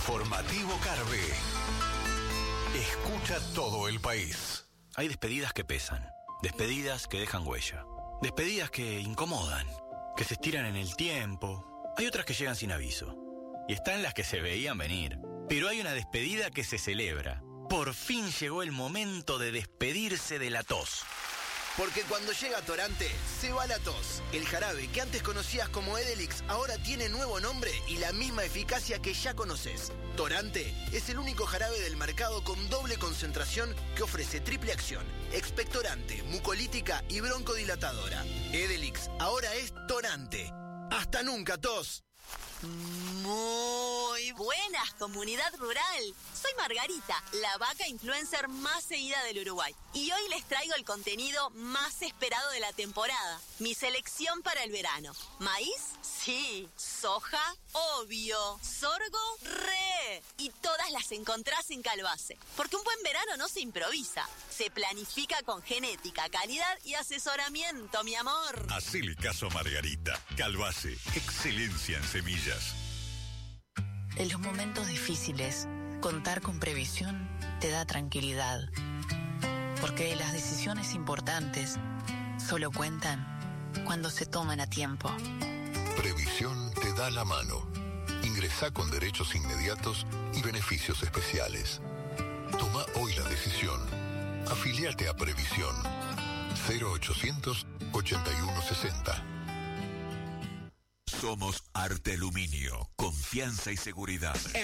Informativo Carve. Escucha todo el país. Hay despedidas que pesan, despedidas que dejan huella, despedidas que incomodan, que se estiran en el tiempo. Hay otras que llegan sin aviso. Y están las que se veían venir. Pero hay una despedida que se celebra. Por fin llegó el momento de despedirse de la tos. Porque cuando llega Torante, se va la tos. El jarabe que antes conocías como Edelix ahora tiene nuevo nombre y la misma eficacia que ya conoces. Torante es el único jarabe del mercado con doble concentración que ofrece triple acción: expectorante, mucolítica y broncodilatadora. Edelix ahora es Torante. ¡Hasta nunca, tos! Muy buenas, comunidad rural. Soy Margarita, la vaca influencer más seguida del Uruguay. Y hoy les traigo el contenido más esperado de la temporada. Mi selección para el verano. ¿Maíz? Sí. ¿Soja? Obvio. ¿Sorgo? ¡Re! Y todas las encontrás en Calbase. Porque un buen verano no se improvisa. Se planifica con genética, calidad y asesoramiento, mi amor. Hacele caso a Margarita. Calbase, excelencia en semillas. En los momentos difíciles, contar con previsión te da tranquilidad. Porque las decisiones importantes solo cuentan cuando se toman a tiempo. Previsión te da la mano. Ingresá con derechos inmediatos y beneficios especiales. Toma hoy la decisión. Afiliate a Previsión. 0800 8160. Somos Arte Aluminio, confianza y seguridad.